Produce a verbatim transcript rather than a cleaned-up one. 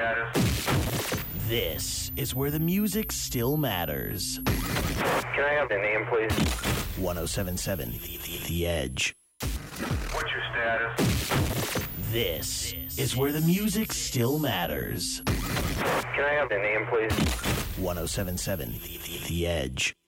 status? This is where the music still matters. Can I have the name, please? one oh seven point seven The, the Edge. What's your status? This is where the music still matters. Can I have the name, please? one oh seven point seven The, the Edge.